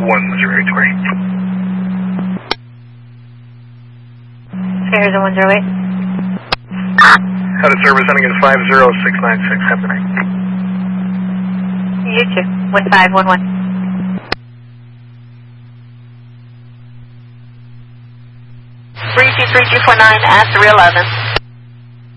Here's a 108. Out of service, ending in 50696. Have a good night. You too. 1511. 323249 at 311.